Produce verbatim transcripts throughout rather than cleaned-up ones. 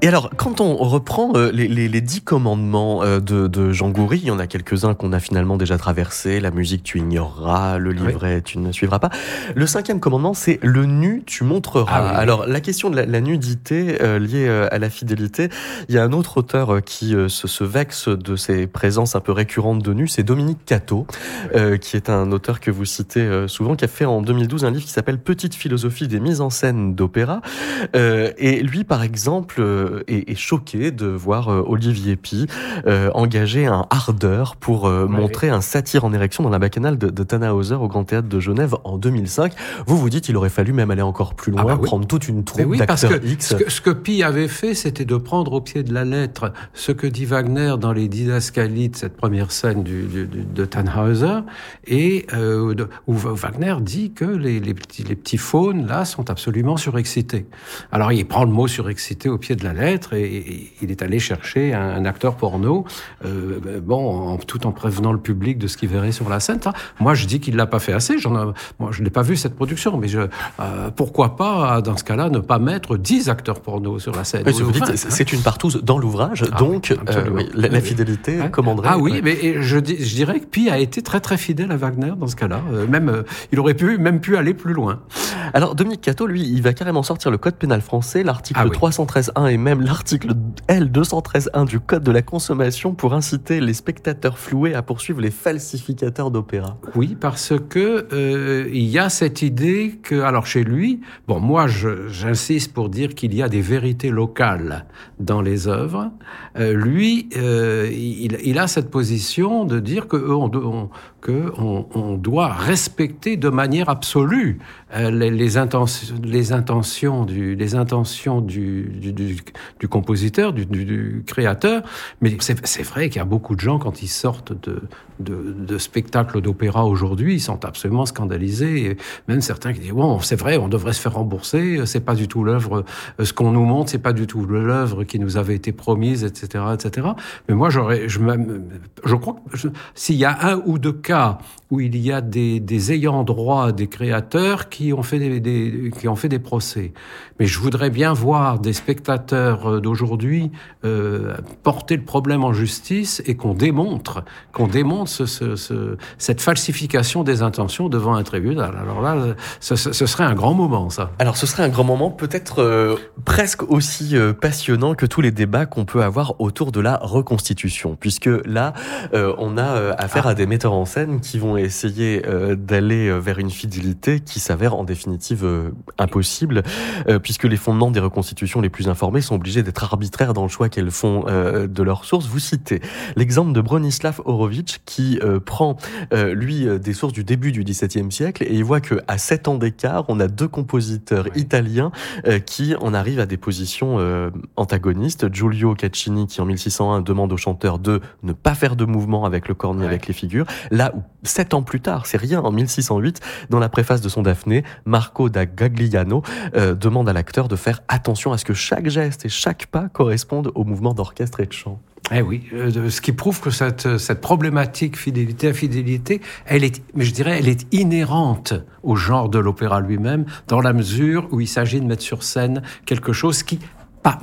Et alors, quand on reprend euh, les, les, les dix commandements euh, de, de Jean Goury, il y en a quelques-uns qu'on a finalement déjà traversés. La musique, tu ignoreras. Le livret, oui. tu ne suivras pas. Le cinquième commandement, c'est le nu, tu montreras. Ah, oui. Alors, la question de la, la nudité euh, liée euh, à la fidélité, il y a un autre auteur euh, qui euh, se, se vexe de ces présences un peu récurrentes de nu, c'est Dominique Catteau, oui. euh, qui est un auteur que vous citez euh, souvent, qui a fait en deux mille douze un livre qui s'appelle Petite philosophie des mises en scène d'opéra. Euh, et lui, par exemple, euh, est, est choqué de voir euh, Olivier Py euh, engager un ardeur pour euh, ouais, montrer oui. un satyre en érection dans la bacchanale de, de Tannhäuser au Grand Théâtre de Genève en deux mille cinq. Vous vous dites, il aurait fallu même aller encore plus loin, ah bah oui. prendre toute une troupe oui, d'acteurs parce que X. Ce que, ce que Py avait fait, c'était de prendre au pied de la lettre ce que dit Wagner dans les Didascalies de cette première scène du, du, du, de Tannhäuser, et euh, de, où Wagner dit que les, les, petits, les petits faunes, là, sont absolument surexcités. Alors, il prend le mot surexcité au pied de la lettre, et, et il est allé chercher un, un acteur porno, euh, bon, en, tout en prévenant le public de ce qu'il verrait sur la scène. Moi, je dis qu'il l'a pas fait assez. J'en ai, moi, je n'ai pas vu cette production, mais je, euh, pourquoi pas, dans ce cas-là, ne pas mettre dix acteurs porno sur la scène. Oui, vous dites, c'est une partouze dans l'ouvrage, ah, donc euh, oui, la, la fidélité oui. commanderait. Ah oui, ouais. mais je, je dirais que Py a été très très fidèle à Wagner dans ce cas-là. Euh, même, euh, il aurait pu même pu aller plus loin. Alors Dominique Catteau, lui, il va carrément sortir le code pénal français, l'article ah, oui. trois cent treize un et même l'article L deux cent treize un du code de la consommation pour inciter les spectateurs floués à poursuivre les falsificateurs d'opéra. Oui, parce que euh, il y a cette idée que, alors chez lui, bon, moi je, j'insiste pour dire qu'il y a des vérités locales dans les œuvres. Euh, lui, euh, il, il a cette position de dire que on, on, que on, on doit respecter de manière absolue euh, les, les intentions, les intentions du, les intentions du, du, du, du compositeur, du, du, du créateur. Mais c'est, c'est vrai qu'il y a beaucoup de gens quand ils sortent de, de, de spectacles d'opéra aujourd'hui, ils sont absolument scandalisés. Et même certains qui disent bon, c'est vrai, on devrait se faire rembourser. C'est pas du tout l'œuvre. Ce qu'on nous montre, c'est pas du tout l'œuvre qui nous avait été promise, et cetera, et cetera. Mais moi, j'aurais, je, je crois que je, s'il y a un ou deux cas où il y a des, des ayants droit, des créateurs qui ont fait des, des, qui ont fait des procès. Mais je voudrais bien voir des spectateurs d'aujourd'hui euh, porter le problème en justice et qu'on démontre, qu'on démontre ce, ce, ce, cette falsification des intentions devant un tribunal. Alors là, ce, ce serait un grand moment, ça. Alors ce serait un grand moment, peut-être euh, presque aussi euh, passionnant que tous les débats qu'on peut avoir autour de la reconstitution, puisque là, euh, on a euh, affaire ah. à des metteurs en scène qui vont essayer euh, d'aller euh, vers une fidélité qui s'avère en définitive euh, impossible, euh, puisque les fondements des reconstitutions les plus informées sont obligés d'être arbitraires dans le choix qu'elles font euh, de leurs sources. Vous citez l'exemple de Bronislaw Horowitz qui euh, prend, euh, lui, euh, des sources du début du dix-septième siècle et il voit qu'à sept ans d'écart, on a deux compositeurs ouais. italiens euh, qui en arrivent à des positions euh, antagonistes. Giulio Caccini qui en mille six cent un demande au chanteur de ne pas faire de mouvement avec le corps ni ouais. avec les figures, là où sept ans plus tard, c'est rien, en mille six cent huit, dans la préface de son Daphné, Marco da Gagliano euh, demande à l'acteur de faire attention à ce que chaque geste et chaque pas correspondent au mouvement d'orchestre et de chant. Eh oui, euh, ce qui prouve que cette, cette problématique fidélité-infidélité, elle est, mais je dirais, elle est inhérente au genre de l'opéra lui-même, dans la mesure où il s'agit de mettre sur scène quelque chose qui, pas,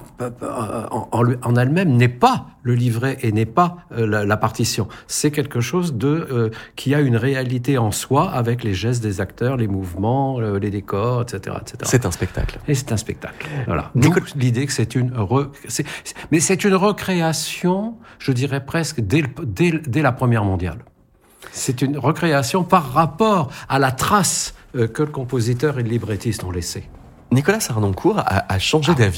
en, en, en elle-même, n'est pas le livret et n'est pas euh, la, la partition. C'est quelque chose de euh, qui a une réalité en soi avec les gestes des acteurs, les mouvements, euh, les décors, et cetera, et cetera. C'est un spectacle. Et c'est un spectacle. Voilà. D'où l'idée que c'est une re... c'est... mais c'est une recréation, je dirais presque dès, le... dès, dès la Première Mondiale. C'est une recréation par rapport à la trace euh, que le compositeur et le librettiste ont laissée. Nicolas Sarnoncourt a, a changé ah. d'avis.